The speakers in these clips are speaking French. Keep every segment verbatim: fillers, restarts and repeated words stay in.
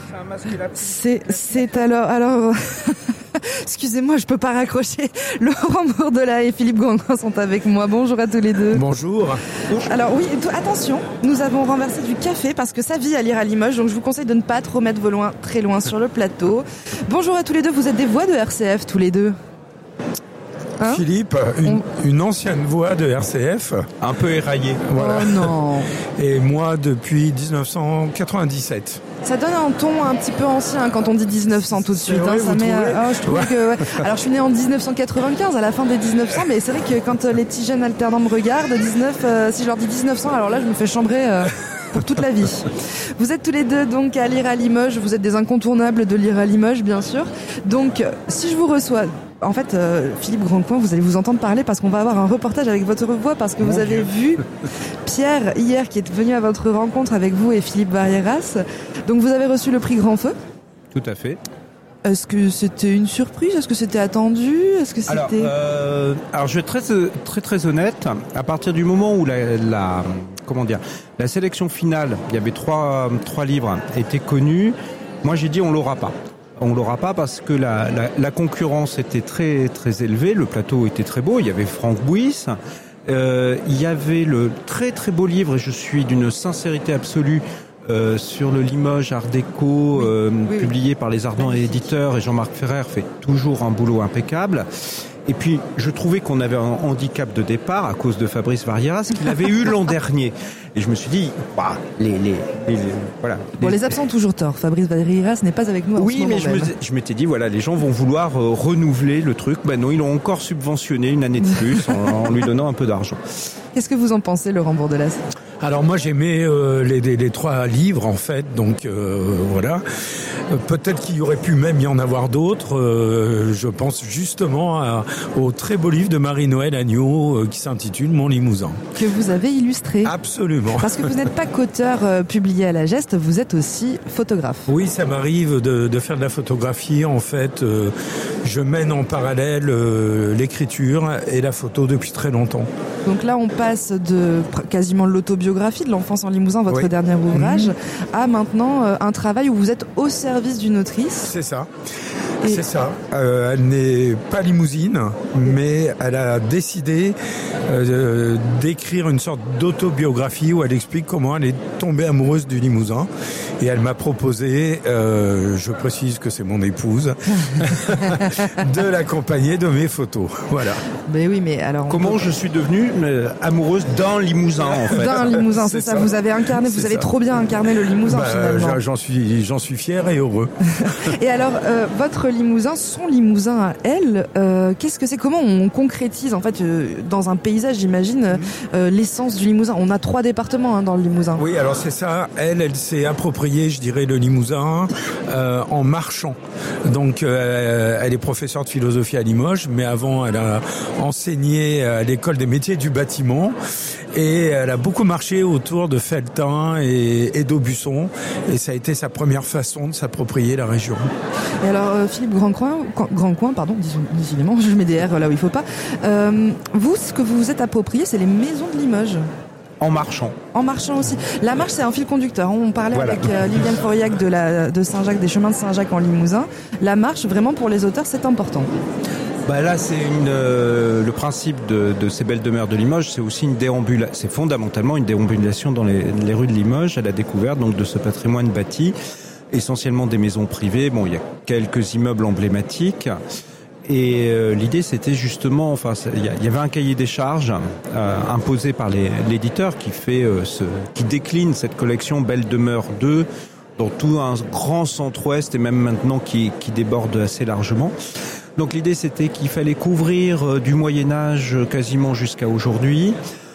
C'est, c'est alors, alors, excusez-moi, je peux pas raccrocher. Laurent Bourdelat et Philippe Grandcoin sont avec moi. Bonjour à tous les deux. Bonjour. Alors oui, t- attention, nous avons renversé du café parce que ça vit à lire à Limoges, donc je vous conseille de ne pas trop mettre vos loin, très loin sur le plateau. Bonjour à tous les deux, vous êtes des voix de R C F tous les deux. Hein Philippe, une, une ancienne voix de R C F, un peu éraillée. Voilà. Oh non. Et moi depuis dix-neuf cent quatre-vingt-dix-sept. Ça donne un ton un petit peu ancien quand on dit dix-neuf cents tout de suite. Vrai, hein, ça met, oh, je trouve ouais. que, ouais. Alors je suis né en dix-neuf cent quatre-vingt-quinze, à la fin des dix-neuf cents, mais c'est vrai que quand les petits jeunes alternants me regardent, dix-neuf, euh, si je leur dis dix-neuf cents, alors là je me fais chambrer euh, pour toute la vie. Vous êtes tous les deux donc à lire à Limoges, vous êtes des incontournables de lire à Limoges bien sûr. Donc si je vous reçois... En fait, euh, Philippe Grandcoin, vous allez vous entendre parler parce qu'on va avoir un reportage avec votre voix parce que Mon vous avez Dieu. vu Pierre hier qui est venu à votre rencontre avec vous et Philippe Barrieras. Donc vous avez reçu le prix Grand Feu. Tout à fait. Est-ce que c'était une surprise? Est-ce que c'était attendu? Est-ce que c'était... Alors, euh, alors je vais être très très très honnête. À partir du moment où la, la comment dire la sélection finale, il y avait trois trois livres, était connue. Moi, j'ai dit on l'aura pas. On l'aura pas parce que la, la, la concurrence était très très élevée, le plateau était très beau, il y avait Franck Bouys, euh, il y avait le très très beau livre, et je suis d'une sincérité absolue, euh, sur le Limoges Art Déco, euh, oui, oui, publié oui. par les Ardents et éditeurs, et Jean-Marc Ferrer fait toujours un boulot impeccable. Et puis, je trouvais qu'on avait un handicap de départ à cause de Fabrice Barrieras qu'il avait eu l'an dernier. Et je me suis dit, bah, les, les, les, les voilà. Bon, les, les absents ont toujours tort. Fabrice Barrieras n'est pas avec nous en oui, ce moment mais je, me, je m'étais dit, voilà, les gens vont vouloir euh, renouveler le truc. Ben non, ils l'ont encore subventionné une année de plus en, en lui donnant un peu d'argent. Qu'est-ce que vous en pensez, Laurent Bourdelat? Alors moi j'aimais euh, les, les, les trois livres en fait, donc euh, voilà. Euh, peut-être qu'il y aurait pu même y en avoir d'autres. Euh, je pense justement à, au très beau livre de Marie-Noël Agneau euh, qui s'intitule Mon Limousin. Que vous avez illustré. Absolument. Parce que vous n'êtes pas qu'auteur euh, publié à la Geste, vous êtes aussi photographe. Oui, ça m'arrive de, de faire de la photographie. En fait, euh, je mène en parallèle euh, l'écriture et la photo depuis très longtemps. Donc là, on passe de quasiment l'autobiographie de l'enfance en Limousin, votre oui. dernier ouvrage, mmh. à maintenant euh, un travail où vous êtes au service d'une autrice. C'est ça. Et... C'est ça. Euh, elle n'est pas limousine, mais elle a décidé euh, d'écrire une sorte d'autobiographie où elle explique comment elle est tombée amoureuse du Limousin. Et elle m'a proposé, euh, je précise que c'est mon épouse, de l'accompagner de mes photos. Voilà. Ben oui, mais alors. Comment peut... je suis devenue euh, amoureuse d'un Limousin en fait. D'un Limousin, c'est, c'est ça. ça. Vous avez incarné, vous c'est avez ça. trop bien incarné le Limousin bah, finalement. J'en suis, j'en suis fier et heureux. Et alors, euh, votre Limousin, son Limousin à elle, euh, qu'est-ce que c'est? Comment on concrétise en fait euh, dans un paysage, j'imagine, euh, l'essence du Limousin? On a trois départements hein, dans le Limousin. Oui, alors c'est ça. Elle, elle s'est appropriée, je dirais, le Limousin euh, en marchant. Donc, euh, elle est professeure de philosophie à Limoges, mais avant, elle a enseigné à l'école des métiers du bâtiment et elle a beaucoup marché autour de Felletin et, et d'Aubusson, et ça a été sa première façon de s'approprier la région. Et alors, euh, Philippe Grandcoin, Grandcoin, pardon, décidément, je mets des R là où il faut pas. Euh, vous, ce que vous vous êtes approprié, c'est les maisons de Limoges. En marchant. En marchant aussi. La marche, c'est un fil conducteur. On parlait voilà. avec euh, Liliane Fauriac de, la, de Saint-Jacques, des chemins de Saint-Jacques en Limousin. La marche, vraiment, pour les auteurs, c'est important. Bah là, c'est une, euh, le principe de, de ces belles demeures de Limoges, c'est aussi une déambulation. C'est fondamentalement une déambulation dans les, les rues de Limoges à la découverte donc de ce patrimoine bâti, essentiellement des maisons privées. Bon, il y a quelques immeubles emblématiques. Et euh, l'idée, c'était justement, enfin, il y, y avait un cahier des charges euh, imposé par les, l'éditeur qui fait, euh, ce, qui décline cette collection Belle Demeure deux dans tout un grand centre-ouest et même maintenant qui, qui déborde assez largement. Donc l'idée, c'était qu'il fallait couvrir euh, du Moyen-Âge quasiment jusqu'à aujourd'hui,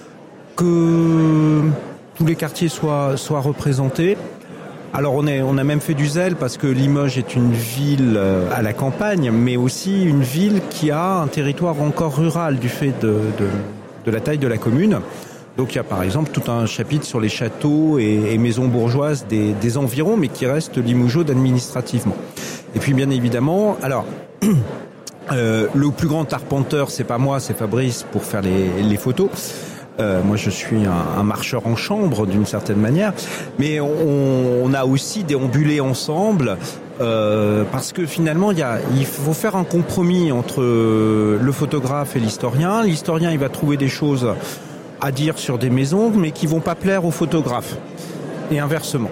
que tous les quartiers soient, soient représentés. Alors on, est, on a même fait du zèle parce que Limoges est une ville à la campagne, mais aussi une ville qui a un territoire encore rural du fait de, de, de la taille de la commune. Donc il y a par exemple tout un chapitre sur les châteaux et, et maisons bourgeoises des, des environs, mais qui restent limougeaudes administrativement. Et puis bien évidemment, alors euh, le plus grand arpenteur, c'est pas moi, c'est Fabrice pour faire les, les photos. Euh, moi, je suis un, un marcheur en chambre d'une certaine manière, mais on, on a aussi déambulé ensemble euh, parce que finalement, il y a, il faut faire un compromis entre le photographe et l'historien. L'historien, il va trouver des choses à dire sur des maisons, mais qui vont pas plaire au photographe, et inversement.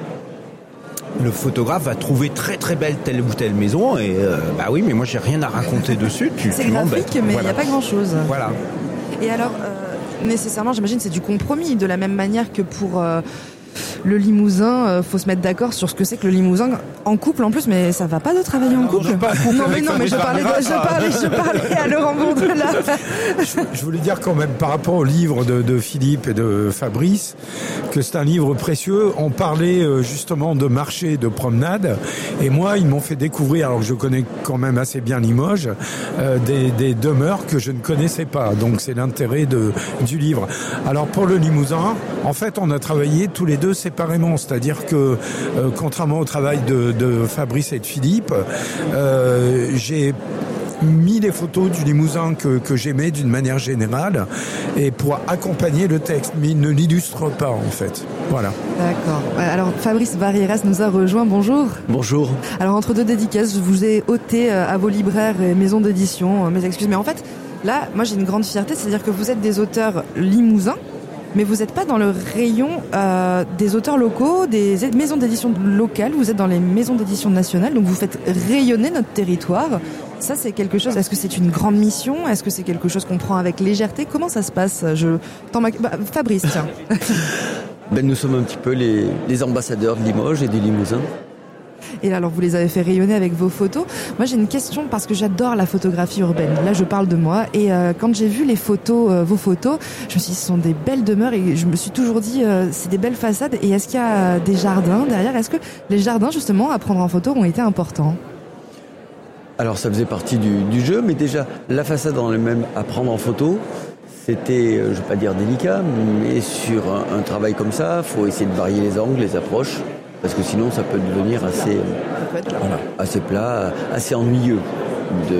Le photographe va trouver très très belle telle ou telle maison et euh, bah oui, mais moi j'ai rien à raconter dessus. Tu, c'est tu graphique, mais il voilà. n'y a pas grand chose. Voilà. Et alors, euh, nécessairement, j'imagine, c'est du compromis, de la même manière que pour euh, le Limousin, euh, faut se mettre d'accord sur ce que c'est que le Limousin en couple en plus, mais ça va pas de travailler en couple. Non, non mais non, mais je parlais, de, je parlais, je parlais à Laurent Bourdelat. Je, je voulais dire quand même par rapport au livre de, de Philippe et de Fabrice que c'est un livre précieux. On parlait justement de marché, de promenade, et moi ils m'ont fait découvrir, alors que je connais quand même assez bien Limoges, euh, des, des demeures que je ne connaissais pas. Donc c'est l'intérêt de, du livre. Alors pour le Limousin, en fait on a travaillé tous les deux séparément, c'est-à-dire que euh, contrairement au travail de, de Fabrice et de Philippe, euh, j'ai mis les photos du Limousin que, que j'aimais d'une manière générale et pour accompagner le texte, mais il ne l'illustre pas en fait. Voilà. D'accord. Alors Fabrice Varieras nous a rejoint. Bonjour. Bonjour. Alors entre deux dédicaces, je vous ai ôté à vos libraires et maisons d'édition mes excuses, mais en fait là, moi j'ai une grande fierté, c'est-à-dire que vous êtes des auteurs limousins, mais vous n'êtes pas dans le rayon euh, des auteurs locaux, des maisons d'édition locales, vous êtes dans les maisons d'édition nationales, donc vous faites rayonner notre territoire. Ça, c'est quelque chose. Est-ce que c'est une grande mission ? Est-ce que c'est quelque chose qu'on prend avec légèreté ? Comment ça se passe ? Je... Ma... Bah, Fabrice, tiens. Ben, nous sommes un petit peu les, les ambassadeurs de Limoges et du Limousin. Et alors, vous les avez fait rayonner avec vos photos. Moi, j'ai une question parce que j'adore la photographie urbaine. Là, je parle de moi. Et euh, quand j'ai vu les photos, euh, vos photos, je me suis dit, ce sont des belles demeures. Et je me suis toujours dit, euh, c'est des belles façades. Et est-ce qu'il y a des jardins derrière ? Est-ce que les jardins, justement, à prendre en photo ont été importants ? Alors, ça faisait partie du, du jeu, mais déjà, la façade en elle-même à prendre en photo, c'était, je ne vais pas dire délicat, mais sur un, un travail comme ça, il faut essayer de varier les angles, les approches. Parce que sinon, ça peut devenir assez, voilà, assez plat, assez ennuyeux. De...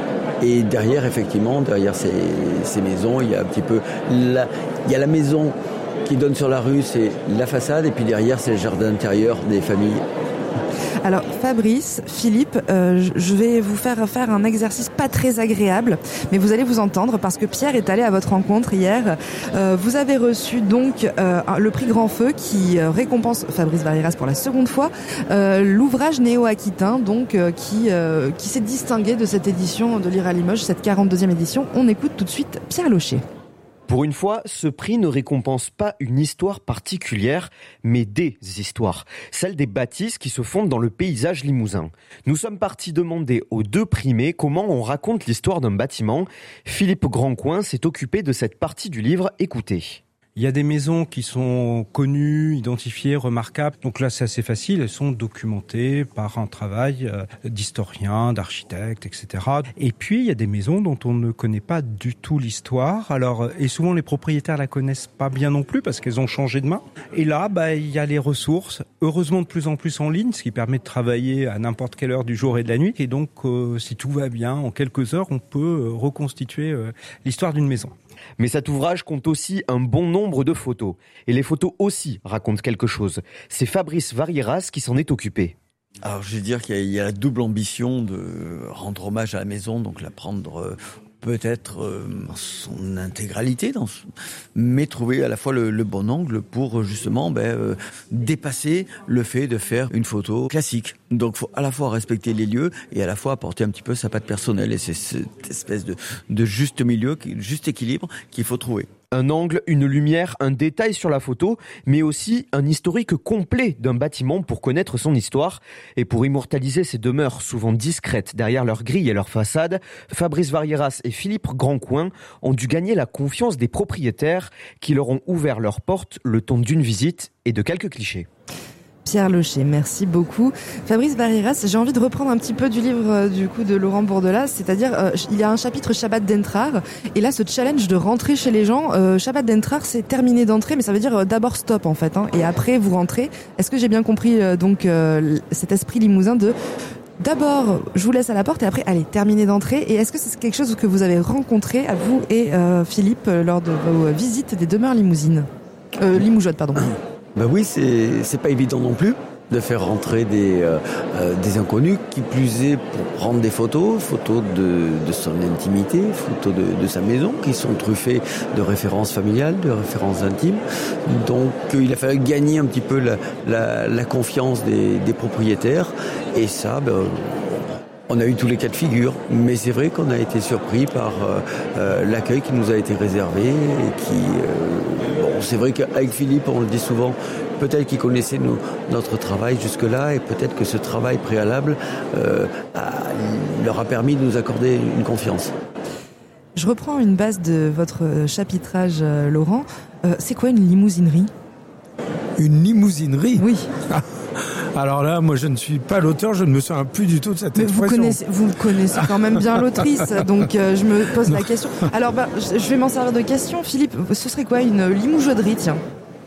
Et derrière, effectivement, derrière ces, ces maisons, il y a un petit peu... La... Il y a la maison qui donne sur la rue, c'est la façade, et puis derrière, c'est le jardin intérieur des familles. Alors Fabrice, Philippe, euh, je vais vous faire faire un exercice pas très agréable, mais vous allez vous entendre parce que Pierre est allé à votre rencontre hier. Euh, vous avez reçu donc euh, le prix Grand Feu qui euh, récompense Fabrice Varieras pour la seconde fois euh, l'ouvrage néo-aquitain, donc euh, qui euh, qui s'est distingué de cette édition de Lire à Limoges, cette quarante-deuxième édition. On écoute tout de suite Pierre Locher. Pour une fois, ce prix ne récompense pas une histoire particulière, mais des histoires. Celles des bâtisses qui se fondent dans le paysage limousin. Nous sommes partis demander aux deux primés comment on raconte l'histoire d'un bâtiment. Philippe Grandcoin s'est occupé de cette partie du livre. Écoutez. Il y a des maisons qui sont connues, identifiées, remarquables. Donc là, c'est assez facile. Elles sont documentées par un travail d'historien, d'architecte, et cetera. Et puis, il y a des maisons dont on ne connaît pas du tout l'histoire. Alors, et souvent, les propriétaires la connaissent pas bien non plus parce qu'elles ont changé de main. Et là, bah, il y a les ressources. Heureusement, de plus en plus en ligne, ce qui permet de travailler à n'importe quelle heure du jour et de la nuit. Et donc, euh, si tout va bien, en quelques heures, on peut reconstituer euh, l'histoire d'une maison. Mais cet ouvrage compte aussi un bon nombre de photos. Et les photos aussi racontent quelque chose. C'est Fabrice Varieras qui s'en est occupé. Alors je vais dire qu'il y a, il y a la double ambition de rendre hommage à la maison, donc la prendre euh, peut-être euh, en son intégralité, dans ce... mais trouver à la fois le, le bon angle pour justement ben, euh, dépasser le fait de faire une photo classique. Donc il faut à la fois respecter les lieux et à la fois apporter un petit peu sa patte personnelle. Et c'est cette espèce de, de juste milieu, juste équilibre qu'il faut trouver. Un angle, une lumière, un détail sur la photo, mais aussi un historique complet d'un bâtiment pour connaître son histoire. Et pour immortaliser ces demeures souvent discrètes derrière leurs grilles et leurs façades, Fabrice Varieras et Philippe Grandcoin ont dû gagner la confiance des propriétaires qui leur ont ouvert leurs portes le temps d'une visite et de quelques clichés. Pierre Locher, merci beaucoup. Fabrice Varieras, j'ai envie de reprendre un petit peu du livre euh, du coup de Laurent Bourdelat, c'est-à-dire euh, il y a un chapitre Shabbat d'Entrar et là ce challenge de rentrer chez les gens, euh, Shabbat d'Entrar c'est terminé d'entrer mais ça veut dire euh, d'abord stop en fait hein, et après vous rentrez. Est-ce que j'ai bien compris euh, donc euh, cet esprit limousin de D'abord, je vous laisse à la porte et après, allez, terminez d'entrer. Et est-ce que c'est quelque chose que vous avez rencontré, à vous et euh, Philippe, lors de vos visites des demeures limousines euh, Limoujottes, pardon. Ben oui, c'est c'est pas évident non plus de faire rentrer des euh, euh, des inconnus, qui plus est pour prendre des photos, photos de de son intimité, photos de de sa maison, qui sont truffées de références familiales, de références intimes. Donc euh, il a fallu gagner un petit peu la la, la confiance des des propriétaires, et ça, ben, on a eu tous les cas de figure, mais c'est vrai qu'on a été surpris par euh, euh, l'accueil qui nous a été réservé et qui, euh, bon, c'est vrai qu'avec Philippe, on le dit souvent, peut-être qu'il connaissait nous, notre travail jusque-là, et peut-être que ce travail préalable euh, a, leur a permis de nous accorder une confiance. Je reprends une base de votre chapitrage, euh, Laurent. Euh, c'est quoi une limousinerie ? Une limousinerie ? Oui. Alors là, moi, je ne suis pas l'auteur, je ne me souviens plus du tout de cette Mais expression. Vous connaissez, vous connaissez quand même bien l'autrice, donc euh, je me pose la question. Alors, bah, je je vais m'en servir de question. Philippe, ce serait quoi une limoujoderie, tiens ?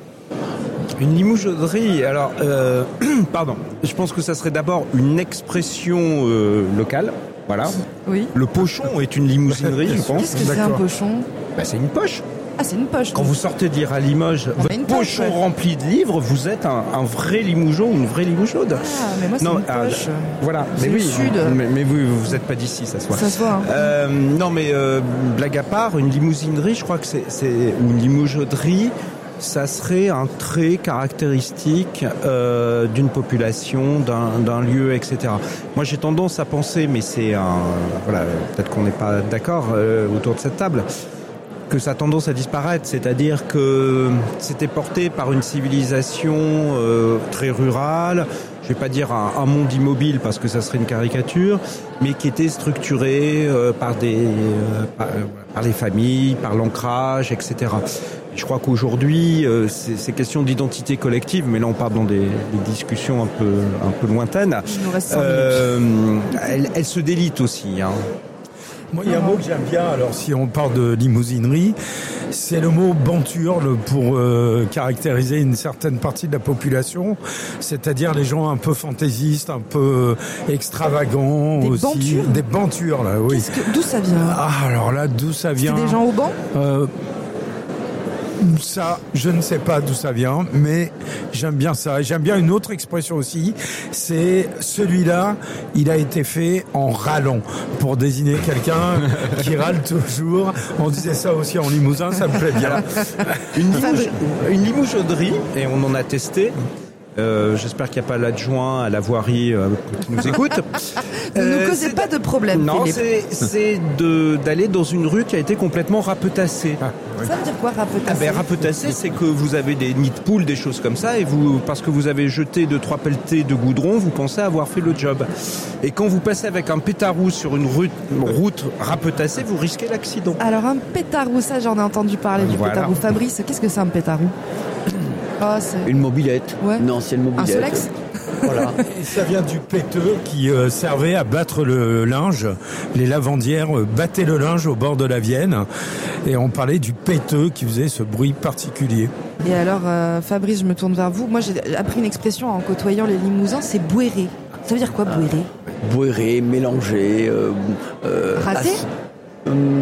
Une limoujoderie, alors, euh, pardon, je pense que ça serait d'abord une expression euh, locale, voilà. Oui. Le pochon est une limousinerie, je pense. Qu'est-ce que c'est un D'accord. pochon ? Bah, c'est une poche. Ah, c'est une poche. Quand vous sortez de lire à Limoges, On a votre une poche, pochon ouais. rempli de livres, vous êtes un, un vrai limoujon, une vraie limouchaude. Ah, mais moi, c'est Non, une ah, poche. Voilà, C'est mais le oui, sud. mais, mais vous, vous êtes pas d'ici, ça se voit. Ça se voit. Hein. Euh, non, mais euh, blague à part, une limousinerie, je crois que c'est, c'est ou une limoujoderie, ça serait un trait caractéristique euh, d'une population, d'un, d'un lieu, et cetera. Moi, j'ai tendance à penser, mais c'est un, voilà, peut-être qu'on n'est pas d'accord euh, autour de cette table, que ça a tendance à disparaître, c'est-à-dire que c'était porté par une civilisation euh, très rurale, je vais pas dire un, un monde immobile parce que ça serait une caricature, mais qui était structuré euh, par des euh, par, euh, par les familles, par l'ancrage, et cetera. Je crois qu'aujourd'hui, euh, c'est, c'est question d'identité collective, mais là on parle dans des, des discussions un peu un peu lointaines. Il nous reste cinq Euh, elle, elle se délite aussi, hein. Moi, il y a un mot que j'aime bien, alors si on parle de limousinerie, c'est le mot banturle pour euh, caractériser une certaine partie de la population, c'est-à-dire les gens un peu fantaisistes, un peu extravagants Des aussi. banturles Des banturles, là, oui. Qu'est-ce que, d'où ça vient ? Ah, alors là, d'où ça vient ? C'est des gens au banc ? Euh, Ça, je ne sais pas d'où ça vient, mais j'aime bien ça. J'aime bien une autre expression aussi, c'est celui-là, il a été fait en râlant, pour désigner quelqu'un qui râle toujours. On disait ça aussi en Limousin, ça me plaît bien. Une, limouge, une limoujoderie, et on en a testé. Euh, j'espère qu'il n'y a pas l'adjoint à la voirie euh, qui nous écoute. Ne nous Euh, causez c'est- pas de problème, Non, Philippe. c'est, c'est de, d'aller dans une rue qui a été complètement rapetassée. Ah, oui. Ça veut dire quoi, Ah rapetasser ? ben, rapetassée, c'est que vous avez des nids de poules, des choses comme ça, et vous, parce que vous avez jeté deux, trois pelletés de goudron, vous pensez avoir fait le job. Et quand vous passez avec un pétarou sur une route, route rapetassée, vous risquez l'accident. Alors, un pétarou, ça, j'en ai entendu parler du Voilà. pétarou. Fabrice, qu'est-ce que c'est un pétarou ? Ah, c'est Une mobilette, Ouais. une ancienne un mobilette. Solex ? Voilà. Et ça vient du péteux qui euh, servait à battre le linge. Les lavandières euh, battaient le linge au bord de la Vienne. Et on parlait du péteux qui faisait ce bruit particulier. Et alors, euh, Fabrice, je me tourne vers vous. Moi, j'ai appris une expression en côtoyant les Limousins, c'est bouéré. Ça veut dire quoi, bouéré ? Boiré, mélangé. Euh, euh, Raté ? ass- Hum,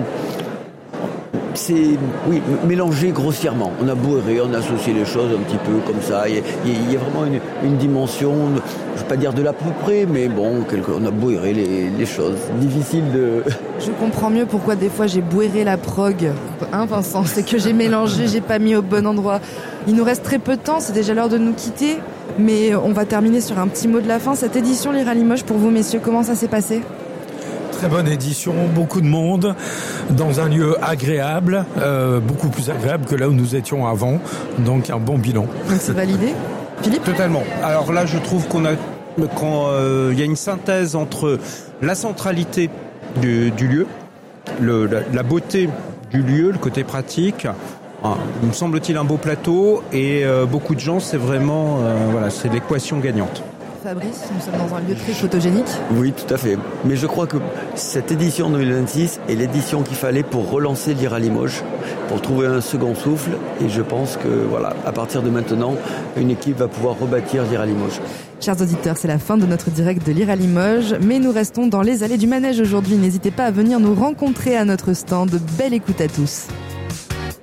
c'est, oui, mélangé grossièrement. On a boiré, on a associé les choses un petit peu comme ça. Il y a, il y a vraiment une, une dimension, je ne vais pas dire de l'à peu près, mais bon, quelque, on a boiré les, les choses. Difficile de... Je comprends mieux pourquoi des fois j'ai bouéré la prog. Hein, Vincent ? C'est que j'ai mélangé, j'ai pas mis au bon endroit. Il nous reste très peu de temps, c'est déjà l'heure de nous quitter. Mais on va terminer sur un petit mot de la fin. Cette édition Lire à Limoges, pour vous, messieurs, comment ça s'est passé ? Très bonne édition, beaucoup de monde, dans un lieu agréable, euh, beaucoup plus agréable que là où nous étions avant, donc un bon bilan. Donc c'est validé ? Philippe ? Totalement. Alors là, je trouve qu'on a, quand euh, il y a une synthèse entre la centralité du, du lieu, le, la, la beauté du lieu, le côté pratique. Ah, il me semble-t-il un beau plateau et euh, beaucoup de gens, c'est vraiment, euh, voilà, c'est l'équation gagnante. Fabrice, nous sommes dans un lieu très photogénique. Oui, tout à fait. Mais je crois que cette édition deux mille vingt-six est l'édition qu'il fallait pour relancer l'Ira Limoges, pour trouver un second souffle. Et je pense que, voilà, à partir de maintenant, une équipe va pouvoir rebâtir l'Ira Limoges. Chers auditeurs, c'est la fin de notre direct de l'Ira Limoges, mais nous restons dans les allées du manège aujourd'hui. N'hésitez pas à venir nous rencontrer à notre stand. Belle écoute à tous.